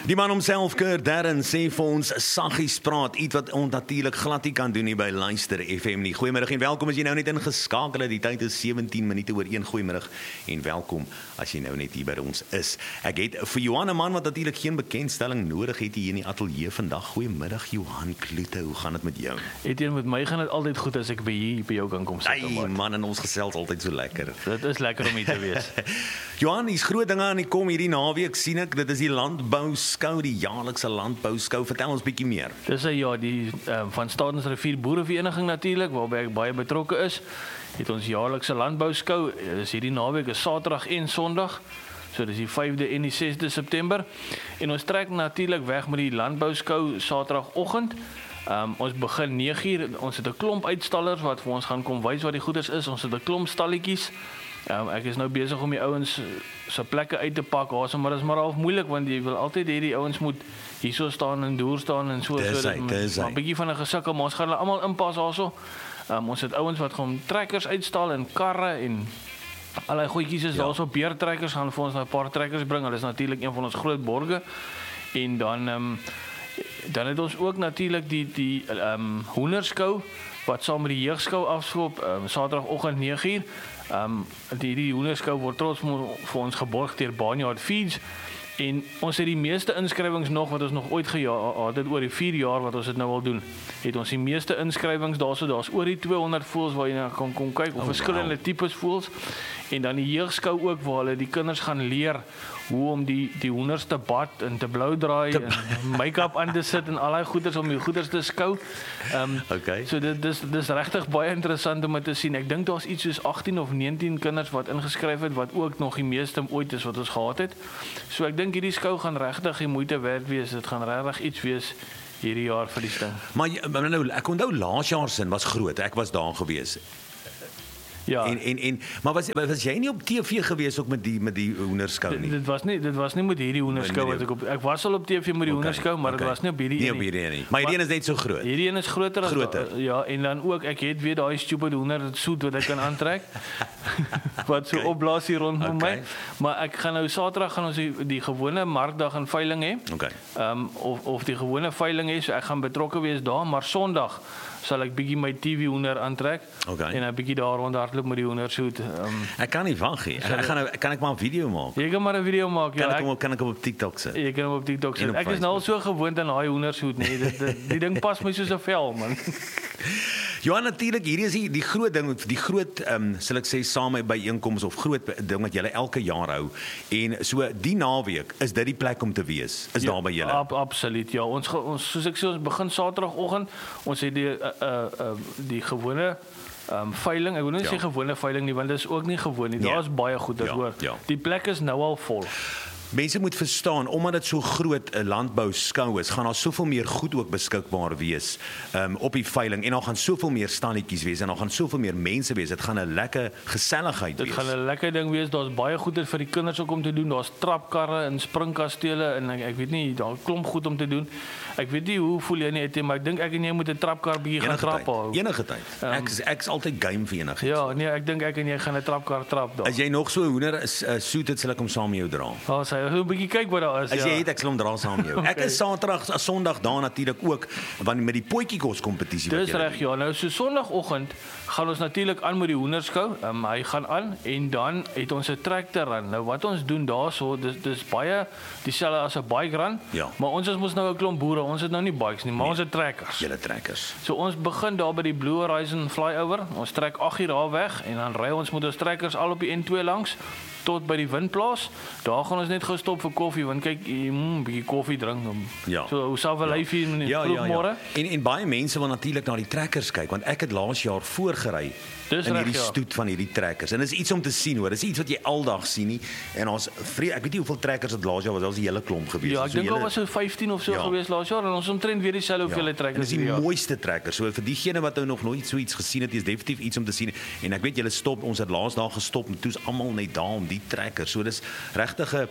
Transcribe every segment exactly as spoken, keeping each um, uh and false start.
Die man homself, Kurt Darren, sê vir ons saggies praat, iets wat onnatuurlik glad nie kan doen nie by Luister F M nie. Goeiemiddag en welkom as jy nou net ingeskakel het. Die tyd is sewentien minute oor een. Goeiemiddag en welkom as jy nou net hier by ons is. Ek het vir Johan, 'n man wat natuurlik geen bekendstelling nodig het hier in die ateljee vandag. Goeiemiddag Johan Kloete, hoe gaan dit met jou? Etienne, met my gaan dit altyd goed as ek by hier by jou kan kom sit. Ai man, en ons gesels altyd so lekker. Dit is lekker om hier te wees. Johan, hier's groot dinge aan die kom hierdie naweek, sien ek. Dit is die landbouskou, die jaarlikse landbouskou. Vertel ons bietjie meer. Dis 'n ja, die um, van Stadensrivier Boerevereniging natuurlik, waarby ek baie betrokke is. Het ons jaarlikse landbouskou. Dis hierdie naweek, is Saterdag en Sondag. So dis die vyfde en die sesde September. En ons trek natuurlik weg met die landbouskou Saterdagoggend. Um, ons begin nege uur. Ons het 'n klomp uitstallers wat vir ons gaan kom wys wat die goeders is. Ons het 'n klomp stalletjies. Um, ek is nou besig om die ouens se plekke uit te pak, also, maar dit is maar half moeilik want jy wil altyd hê die ouens moet hierso staan en deur staan en so dis so hy, dis hy. 'n bietjie van 'n gesukkel, maar ons gaan hulle almal inpas also. Um, ons het ouens wat gaan trekkers uitstal en karre en allerlei goedjies is ja. Daarso beertrekkers gaan vir ons nou 'n paar trekkers bring. Hulle is natuurlik een van ons groot borge. En dan um, dan het ons ook natuurlik die die um, hoenderskou wat saam met die jeugskou afskop um, Saterdagoggend nege uur. Um, die die hoenderskou word trots vir ons geborg deur Barnyard Feeds. En ons het die meeste inskrywings nog wat ons nog ooit gehad het oor die vier jaar wat ons dit nou al doen. Het ons die meeste inskrywings daarso, daar's oor die tweehonderd voëls waar jy na kan kom kyk, of oh, verskillende wow. tipes voëls. En dan die jeugskou ook waar hulle die kinders gaan leer hoe om die die hoenders te bad en te blou draai te en make-up aan te sit en allerlei goeders om die goeders te skou. Ehm um, okay. So dit dis dis regtig baie interessant om te sien. Ek dink daar's iets soos agttien of negentien kinders wat ingeskryf het wat ook nog die meeste ooit is wat ons gehad het. So ek dink hierdie skou gaan regtig die moeite werd wees. Dit gaan regtig iets wees hierdie jaar vir die ding. Maar nou ek onthou laas jaar se was groot. Ek was daar gewees. Ja. En en en maar was was jy nie op T V gewees ook met die met die hoenderskou nie? Dit was nie dit was nie met hierdie hoenderskou wat ek op ek was al op T V met die okay, hoenderskou, maar dit okay. was nie op hierdie nie op hierdie nie. Maar hierdie een is net so groot. Hierdie een is groter as groter. Da, ja, en dan ook ek het weer daai stupid hoender soet wat ek kan aantrek. wat so okay. opblaas hier rondom okay. my. Maar ek gaan nou Saterdag gaan ons die, die gewone markdag en veiling hê. Okay. Ehm um, of of die gewone veiling hê, so ek gaan betrokke wees daar, maar Sondag sal ek bietjie my T V hoender aantrek okay. en 'n bietjie daar rondhardloop met die hoendersoet. Um, ek kan nie wag nie. Ek, ek gaan nou kan ek maar 'n video maak. Jy kan maar 'n video maak. Kan ja, ek hom kan ek hom op TikTok sit? Jy kan hom op TikTok sit. Ek is nou al so gewoond aan daai hoendersoet, nee, dit, dit die ding pas my soos 'n vel, man. Ja, natuurlik, hierdie is die, die groot ding, die groot ehm um, sal ek sê same byeenkomste of groot ding wat julle elke jaar hou. En so die naweek is dit die plek om te wees. Is ja, daar by julle? Ab, absoluut. Ja, ons ons soos ek sê ons begin Saterdagoggend. Ons het die uh, uh, uh, die gewone um, veiling. Ek wil nie ja. sê gewone veiling nie want dit is ook nie gewoon nie. Daar is nee. baie goed daaroor. Ja, ja. Die plek is nou al vol. Mense moet verstaan, omdat dit so groot 'n landbouskou is, gaan daar soveel meer goed ook beskikbaar wees um, op die veiling en daar gaan soveel meer stalletjies wees en daar gaan soveel meer mense wees. Dit gaan 'n lekker geselligheid wees. Dit gaan 'n lekker ding wees. Daar's baie goeie vir die kinders ook om te doen. Daar's trapkarre en springkastele en ek, ek weet nie, daar klomp goed om te doen. Ek weet nie hoe voel jy nie, Etienne, maar ek dink ek en jy moet 'n trapkar bietjie gaan trap hou. Enige tyd. Um, ek is ek's altyd game vir enigiets. Ja, nee, ek dink ek en jy gaan 'n trapkar trap daar. As jy nog so 'n hoender is, uh, soet dit sal ek hom saam met jou dra. Ja, sy 'n bietjie kyk wat daar is. As ja. jy het ek sal hom dra saam met jou. Okay. Ek is Saterdag, as Sondag daar natuurlik ook want met die potjie kos kompetisie wat jy. Dis reg, ja. Nou so Sondagoggend gaan ons natuurlik aan met die hoenderskou. Um, hy gaan aan en dan het ons 'n tractor run. Nou wat ons doen daarso, dis dis baie dieselfde as 'n bike run, ja. maar ons is mos nou 'n klomp boere. Ons het nou nie bikes nie, maar nee, ons het trekkers. Julle trekkers. So ons begin daar by die Blue Horizon flyover. Ons trek agt uur daar weg en dan ry ons met ons trekkers al op die N twee langs tot by die windplaas. Daar gaan ons net gou stop vir koffie want kyk, jy moet 'n bietjie koffie drink. Ja. So hoe sou wel lyfie in die vroegmôre? Ja, ja. En en baie mense wil natuurlik na die trekkers kyk want ek het laas jaar voorgery Dis in hierdie recht, ja. stoet van hierdie trekkers. En dis iets om te sien hoor. Dis iets wat jy aldag sien nie. En ons ek weet nie hoeveel trekkers het laas jaar was. Daar was 'n hele klomp gewees. Ja, ek so dink al was so vyftien of so ja. gewees laas jaar en ons omtrent weer dieselfde hoeveel ja. trekkers. Dis die ja. mooiste trekkers. So vir diegene wat nou nog nooit so iets gesien het, is definitief iets om te sien. En ek weet julle stop, ons het laas daar gestop en toe's almal net daar om die trekkers. So dis regtig 'n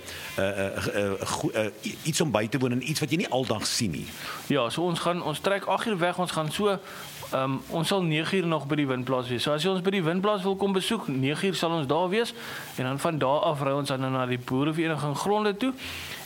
iets om by te woon en iets wat jy nie aldag sien nie. Ja, so ons gaan ons trek agt uur weg, ons gaan so Um, ons sal nege uur nog by die windplaas wees. So as jy ons by die windplaas wil kom besoek, nege uur sal ons daar wees en dan van daar af ry ons dan na die boerevereniging gronde toe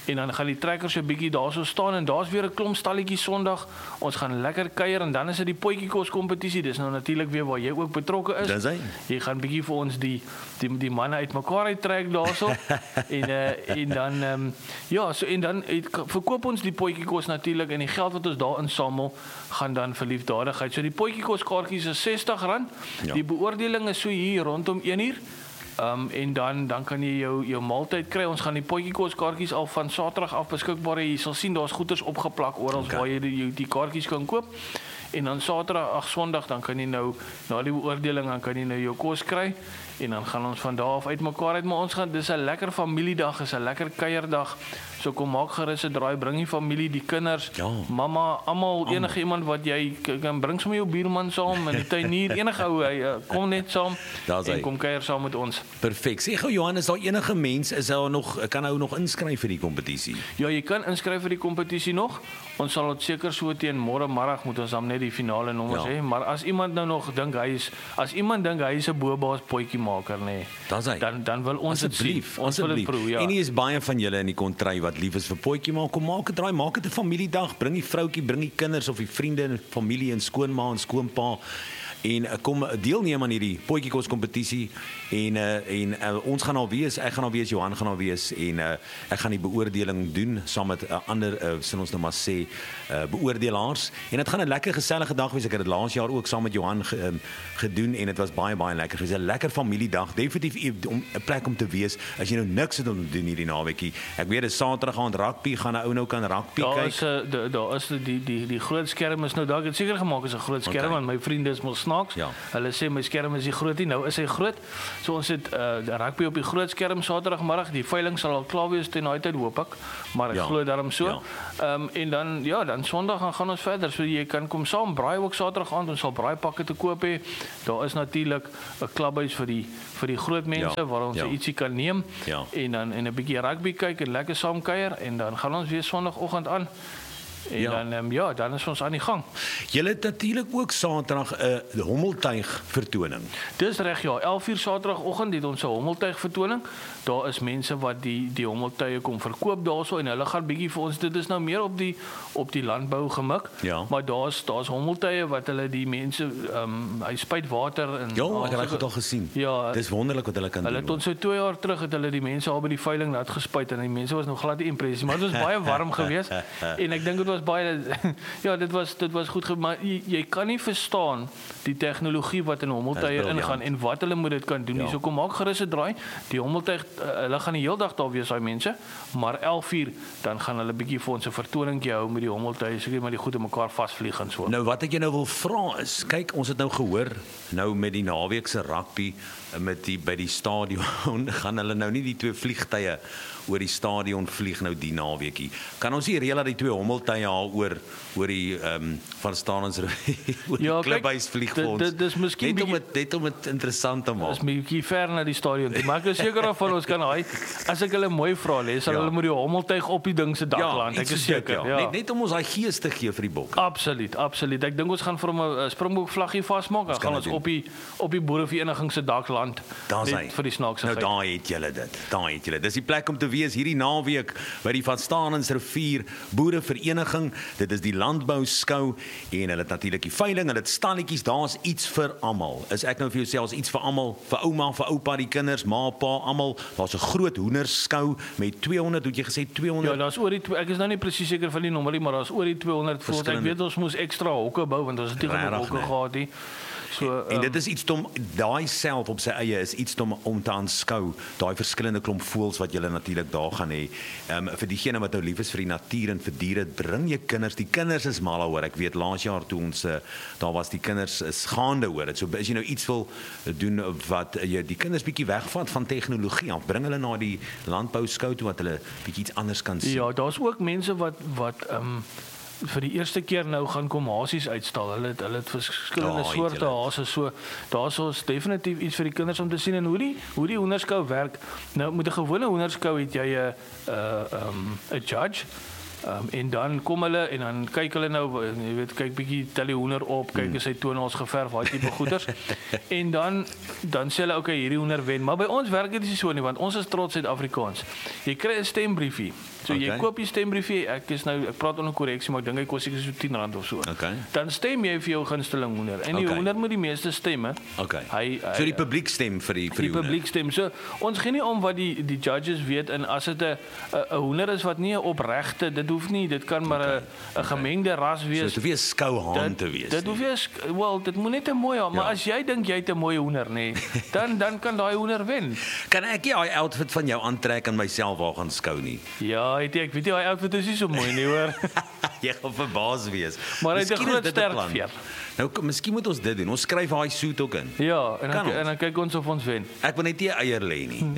En dan gaan die trekkers so 'n bietjie daarso staan en daar's weer 'n klomp stalletjies Sondag. Ons gaan lekker kuier en dan is dit die potjie kos kompetisie. Dis nou natuurlik weer waar jy ook betrokke is. Dis hy. Jy gaan bietjie vir ons die die die manne uitmekaar uittrek daarso. en uh, en dan um, ja, so en dan het, verkoop ons die potjie kos natuurlik en die geld wat ons daar insamel gaan dan vir liefdadigheid. So die potjie kos kaartjies is sestig rand. Ja. Die beoordeling is so hier rondom een uur. Um, en dan dan kan jy jou jou maaltyd kry. Ons gaan die potjie kos kaartjies al van Saterdag af beskikbaar hê. Jy sal sien daar's goeders opgeplak oral okay. waar jy die, die kaartjies kan koop. En dan Saterdag, ag Sondag, dan kan jy nou na die beoordeling dan kan jy nou jou kos kry en dan gaan ons van daar af uitmekaar uit, maar ons gaan dis 'n lekker familiedag, is 'n lekker kuierdag. So kom maak gerus 'n draai, bring die familie, die kinders, ja. mamma, almal, enige iemand wat jy kan bring sommer jou buurman saam en die tuinier, enige ou, hy kom net saam en kom kuier saam met ons. Perfek. Sê gou Johan, is daar enige mens is daar nog kan ou nog inskryf vir die kompetisie? Ja, jy kan inskryf vir die kompetisie nog. Ons sal dit seker so teen môre middag moet ons dan net die finale nommers ja. hê, maar as iemand nou nog dink hy is as iemand dink hy is 'n bobaas potjie maker nê. Nee, dan dan wil ons dit sien. Ons wil dit proe, ja. En hier is baie van julle in die kontry wat lief is vir potjie maak. Kom maak 'n draai, maak dit 'n familiedag. Bring die vroutjie, bring die kinders of die vriende en familie en skoonma en skoonpa. En uh, kom deelneem aan hierdie potjie kos kompetisie en uh, en uh, ons gaan al wees, ek gaan al wees, Johan gaan al wees en uh, ek gaan die beoordeling doen saam met uh, ander uh, sin ons nou maar sê uh, beoordelaars en dit gaan 'n lekker gesellige dag wees. Ek het dit laas jaar ook saam met Johan ge, um, gedoen en dit was baie baie lekker. Dit is 'n lekker familiedag. Definitief 'n plek om te wees as jy nou niks het om te doen hierdie naweekie. Ek weet dit Saterdag aan rugby gaan 'n ou nou kan rugby daar kyk. Is, uh, daar is die die die groot skerm is nou daar. Ek het seker gemaak is 'n groot skerm okay. want my vriende is mos snaaks. Ja. Hulle sê my skerm is nie groot nie. Nou is hy groot. So ons het uh, rugby op die groot skerm Saterdagmiddag. Die veiling sal al klaar wees teen daai tyd hoop ek. Maar ek ja. glo daarom so. Ehm ja. um, en dan ja, dan Sondag gaan, gaan ons verder. So jy kan kom saam braai ook Saterdag aand. Ons sal braaipakke te koop hê. Daar is natuurlik 'n klubhuis vir die vir die groot mense ja. waar ons ja. ietsie kan neem ja. en dan en 'n bietjie rugby kyk en lekker saam kuier en dan gaan ons weer Sondagoggend aan. En ja. dan um, ja, dan is ons aan die gang. Julle het natuurlik ook Saterdag 'n uh, hommeltuig vertoning. Dis reg ja, elf uur Saterdagoggend het ons 'n hommeltuig vertoning. Daar is mense wat die die hommeltuie kom verkoop daarso en hulle gaan bietjie vir ons dit is nou meer op die op die landbou gemik. Ja. Maar daar's daar's hommeltuie wat hulle die mense ehm um, hy spuit water in. Ja, ek het dit al gesien. Ja, dis wonderlik wat hulle kan hulle doen. Hulle het ons so twee jaar terug het hulle die mense al by die veiling nat gespuit en die mense was nog glad nie impressies, maar dit was baie warm geweest en ek dink dit was baie ja, dit was dit was goed, maar jy, jy kan nie verstaan die tegnologie wat in hommeltuie ingaan en wat hulle moet dit kan doen. Ja. So kom maak gerus 'n draai. Die hommeltuig uh, hulle gaan die hele dag daar wees daai mense, maar elf uur dan gaan hulle bietjie vir ons 'n vertoningkie hou met die hommeltuie, seker maar die goed in mekaar vasvlieg en so. Nou wat ek jou nou wil vra is, kyk, ons het nou gehoor nou met die naweek se rugby met die by die stadion gaan hulle nou nie die twee vliegtye oor die stadion vlieg nou die naweekie. Kan ons nie reël dat die twee hommeltuie haal oor oor die ehm um, van Stanens oor die ja, klubhuis vlieg vir ons. Dit is miskien net om dit net om dit interessant te maak. Dis 'n bietjie ver na die stadion. Maar ek is seker of ons kan hy as ek hulle mooi vra lê, sal ja. hulle met die hommeltuig op die ding se dak ja, land. Ek is seker. Ja. Ja. Net net om ons daai gees te gee vir die bokke. Absoluut, absoluut. Ek dink ons gaan vir hom 'n Springbok vlaggie vasmaak. Dan gaan ons op die op die boerevereniging se dak land. Net vir die snaaksigheid. Nou daai het julle dit. Daai het julle. Dis die plek om te wees hierdie naweek by die Van Stanens rivier boerevereniging. Dit is die landbou skou en hulle het natuurlik die veiling, hulle het stalletjies, daar's iets vir almal. Is ek nou vir jouself iets vir almal, vir ouma, vir oupa, die kinders, ma, pa, almal. Daar's 'n groot hoenderskou met tweehonderd, hoe het jy gesê tweehonderd? Ja, daar's oor die ek is nou nie presies seker van die nommer nie, maar daar's oor die tweehonderd voels. Ek weet ons moes ekstra hokke bou want ons het nie genoeg hokke gehad nie. So, en, en dit is iets om daai self op sy eie is iets om om te aanskou, daai verskillende klomp voëls wat jy natuurlik daar gaan hê. Ehm um, vir diegene wat nou lief is vir die natuur en vir diere, bring jou kinders. Die kinders is mal oor. Ek weet laas jaar toe ons uh, daar was die kinders is gaande oor dit. So as jy nou iets wil doen wat uh, jy die kinders bietjie wegvat van tegnologie af, bring hulle na die landbou skou toe wat hulle bietjie iets anders kan sien. Ja, daar's ook mense wat wat ehm um, vir die eerste keer nou gaan kom hasies uitstal. Hulle het, hulle het verskillende oh, soorte hase, so daar's ons definitief iets vir die kinders om te sien en hoe die hoe die hoenderskou werk. Nou met 'n gewone hoenderskou het jy 'n 'n um, 'n judge. Um, en dan kom hulle en dan kyk hulle nou, jy weet, kyk bietjie tel die hoender op, kyk as hy toenails geverf, daai tipe goeders. En dan dan sê hulle okay, hierdie hoender wen, maar by ons werk dit nie so nie want ons is trots Suid-Afrikaans. Jy kry 'n stembriefie. So jy Okay. koop die stembriefie, ek is nou ek praat onder korreksie, maar ek dink hy kos seker so tien rand of so. Okay. Dan stem jy vir jou gunsteling hoender en die Okay. hoender moet die meeste stemme. Okay. Hy, So die publiek stem vir die vir die die hoender. publiek stem. So ons gee nie om wat die die judges weet en as dit 'n 'n hoender is wat nie 'n opregte, dit hoef nie, dit kan maar 'n Okay. 'n gemengde ras So wees. dit hoef nie 'n skouhaan Dit- te wees Dit nie. hoef jy wel, dit moet net 'n mooi, maar Ja. as jy dink jy het 'n mooi hoender nê, dan dan kan daai hoender wen. Kan ek nie daai outfit van jou aantrek en myself waar gaan skou nie? Ja, het jy, ek weet jy daai outfit is nie so mooi nie hoor. Jy gaan verbaas wees. Maar hy het 'n Miskien is groot dit 'n sterk plan. veer. Nou, k- miskien moet ons dit doen. Ons skryf daai suit ook in. Ja, en Kan dan, ons? en dan kyk ons of ons wen. Ek wil net nie 'n eier lê nie.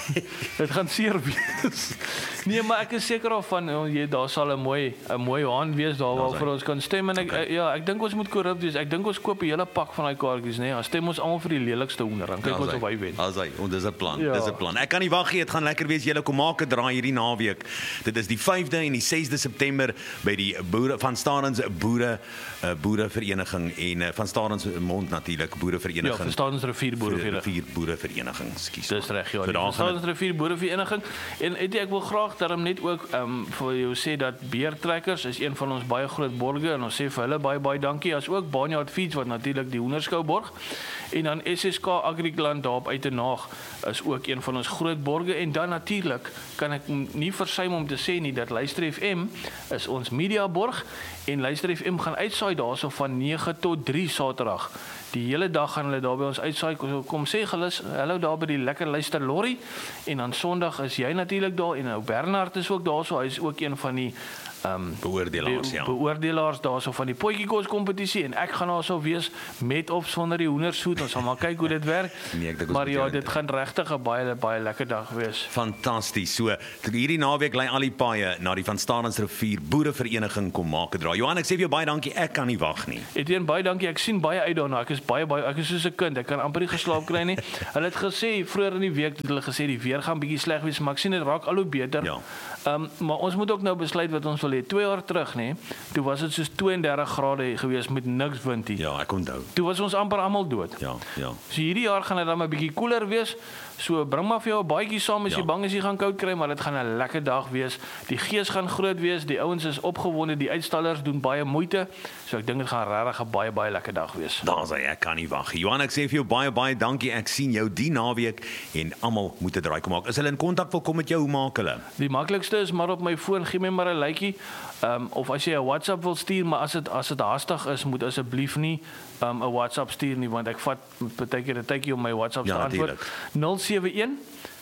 Dit gaan seer wees. Nee, maar ek is seker of van oh, jy daar sal 'n mooi 'n mooi haan wees daar waar vir ons kan stem en ek okay. Ja, ek dink ons moet korrup wees. Ek dink ons koop 'n hele pak van daai kaartjies, nê. Nee. Dan stem ons almal vir die lelikste hoender. Dan kyk ons of hy wen. As hy, ons dis 'n plan. Ja. Dis 'n plan. Ek kan nie wag nie, dit gaan lekker wees. Julle kom maak 'n draai hierdie naweek. Dit is die vyfde en die sesde September by die boere van Stadens boere uh, boerevereniging en uh, van Stadens Mond natuurlik Ja, boerevereniging. verstaan ons rivier boerevereniging. Vier boerevereniging, ekskuus. Dis reg, ja. So Die daar gaan dit- Staatsrivier Boerevereniging en het ek wil graag daarom net ook ehm um, vir jou sê dat beertrekkers is een van ons baie groot borge en ons sê vir hulle baie baie dankie as ook Barnyard Feeds wat natuurlik die hoenderskou borg en dan S S K Agriland daar op Uitenaag is ook een van ons groot borge en dan natuurlik kan ek m- nie versuim om te sê nie dat Luister F M is ons media borg en Luister F M gaan uitsaai daarso van nege tot drie Saterdag. Die hele dag gaan hulle daar by ons uitsaai. Kom, kom sê gerus hallo daar by die lekker luister Lorry en dan Sondag is jy natuurlik daar en ou Bernard is ook daar so hy is ook een van die ehm um, beoordelaars, ja. beoordelaars daarso van die potjiekos kompetisie en ek gaan daarso wees met of sonder die hoendersoet. Ons gaan maar kyk hoe dit werk. Nee, ek dink ons maar moet ja, jou dit gaan regtig 'n baie baie lekker dag wees. Fantasties. So, hierdie naweek lê al die paaie na die Van Stadensrivier Boerevereniging kom maak 'n draai. Johan, ek sê vir jou baie dankie. Ek kan nie wag nie. Etienne, baie dankie. Ek sien baie uit daarna. Ek is baie baie ek is soos 'n kind. Ek kan amper nie geslaap kry nie. Hulle het gesê vroeër in die week het hulle gesê die weer gaan bietjie sleg wees, maar ek sien dit raak al hoe beter. Ja. Ehm um, maar ons moet ook nou besluit wat ons wil hê. twee jaar terug, nê. Toe was dit soos twee en dertig grade gewees met niks wind nie. Ja, ek onthou. Toe was ons amper almal dood. Ja, ja. So hierdie jaar gaan dit dan 'n bietjie koeler wees. So bring maar vir jou 'n baadjie saam as Ja. jy bang is jy gaan koud kry, maar dit gaan 'n lekker dag wees. Die gees gaan groot wees. Die ouens is opgewonde, die uitstallers doen baie moeite. So ek dink dit gaan regtig 'n baie baie lekker dag wees. Daar's hy, ek kan nie wag nie. Johan, ek sê vir jou baie baie dankie. Ek sien jou die naweek en almal moet 'n draai kom maak. As hulle in kontak wil kom met jou, hoe maak hulle? Die maklikste is maar op my foon, gee my maar 'n likeie. Ehm um, of as jy 'n WhatsApp wil stuur, maar as dit as dit haastig is, moet asseblief nie ehm um, 'n WhatsApp stuur nie want ek vat baie keer 'n tydjie om my WhatsApp Ja, te antwoord. natuurlijk. nul sewe een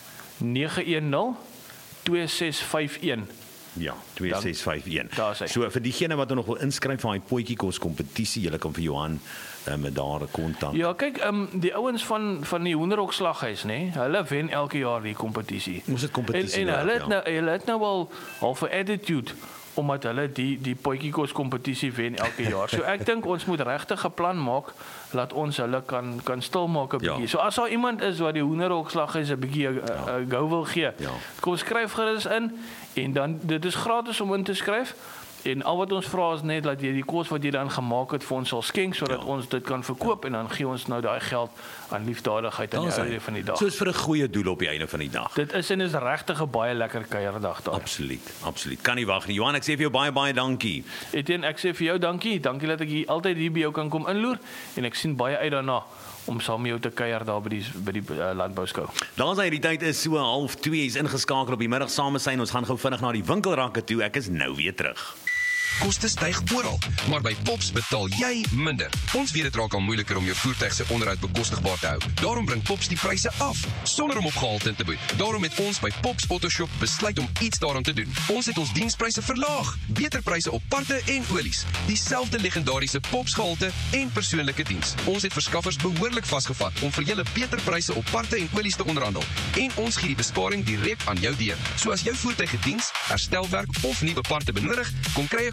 nege een nul twee ses vyf een. Ja, twee ses vyf een. Daar is hy. So vir diegene wat nog wil inskryf vir daai potjie kos kompetisie, julle kan vir Johan uh, met daar 'n kontak. Ja, kyk, ehm um, die ouens van van die Hoenderhokslaghuis, nê, hulle wen elke jaar die kompetisie. Ons het kompetisie. En, en ja, hulle het ja. nou hulle het nou al half 'n attitude omdat hulle die die potjiekos kompetisie wen elke jaar. So ek dink ons moet regtig 'n plan maak laat ons hulle kan kan stil maak 'n Ja. bietjie. So as daar iemand is wat die Hoenderhokslaghuis 'n bietjie 'n ja. go wil gee, Ja. kom skryf gerus in en dan dit is gratis om in te skryf. En al wat ons vra is net dat jy die kos wat jy dan gemaak het vir ons sal skenk sodat Ja. ons dit kan verkoop en dan gee ons nou daai geld aan liefdadigheid aan die Daar's hy. einde van die dag. Soos vir 'n goeie doel op die einde van die dag. Dit is en is regtig 'n baie lekker kuierdag daar. Absoluut, absoluut. Kan nie wag nie. Johan, ek sê vir jou baie baie dankie. Etienne, ek sê vir jou dankie. Dankie dat ek hier altyd hier by jou kan kom inloer en ek sien baie uit daarna om saam met jou te kuier daar by die by die uh, landbouskou. Daar's hy, die tyd is so half twee, is ingeskakel op die middag saam met sy en ons gaan gou vinnig na die winkelrakke toe. Ek is nou weer terug. Koste styg oral, maar by Pops betaal jy minder. Ons weet dit raak al moeiliker om jou voertuig se onderhoud bekostigbaar te hou. Daarom bring Pops die pryse af, sonder om op gehalte te boet. Daarom het ons by Pops Autoshop besluit om iets daaraan te doen. Ons het ons dienspryse verlaag, beter pryse op parte en olies, dieselfde legendariese Pops gehalte en persoonlike diens. Ons het verskaffers behoorlik vasgevat om vir julle beter pryse op parte en olies te onderhandel. En ons gee die besparing direk aan jou deur. So as jou voertuig 'n diens, herstelwerk of nuwe parte benodig, kom kry 'n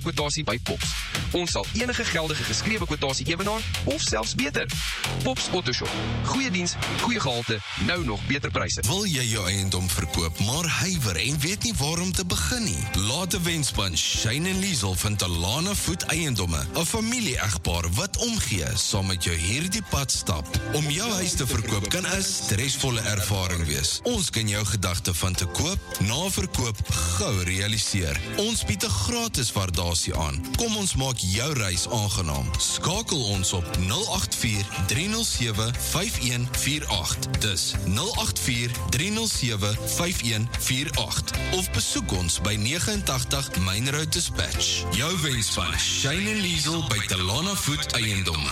kwotasie by Pops. Ons sal enige geldige geskrewe kwotasie ewenaar of selfs beter. Pops Autoshop. Goeie diens, goeie gehalte, nou nog beter pryse. Wil jy jou eiendom verkoop, maar huiwer en weet nie waar om te begin nie? Laat 'n wenspan Shane en Liesel van Talana Voet Eiendomme, 'n familie-egpaar wat omgee, saam met jou hierdie pad stap. Om jou huis te verkoop kan 'n stresvolle ervaring wees. Ons kan jou gedagte van te koop, na verkoop gou realiseer. Ons bied 'n gratis waardasie aan. Kom ons maak jou reis aangenaam. Skakel ons op nul agt vier drie nul sewe vyf een vier agt. Dis nul agt vier drie nul sewe vyf een vier agt. Of besoek ons by negenentagtig Main Road Dispatch. Jou wenspan Shane en Liesel by Talana Voet Eiendomme.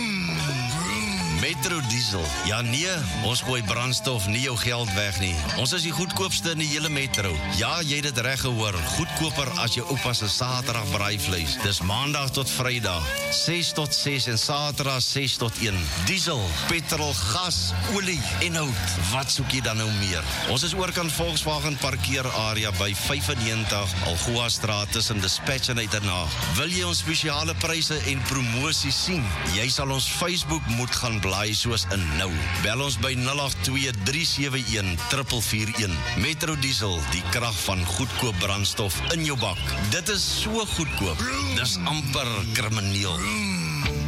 Metro Diesel. Ja nee, ons gooi brandstof nie jou geld weg nie. Ons is die goedkoopste in die hele metro. Ja, jy het dit reg gehoor. Goedkoper as jou oupa se Saterdag braaivleis. Dis Maandag tot Vrydag, ses tot ses en Saterdag ses tot een. Diesel, petrol, gas, olie en hout. Wat soek jy dan nou meer? Ons is oorkant Volkswagen parkeerarea by vyfennegentig Algoa Straat tussen Dispatch en Uitenhaag. Wil jy ons spesiale pryse en promosies sien? Jy sal ons Facebook moet gaan blaai soos in nou. Bel ons by nul agt twee drie sewe een vier vier een. Metro Diesel, die krag van goedkoop brandstof in jou bak. Dit is so goedkoop. Dis amper krimineel.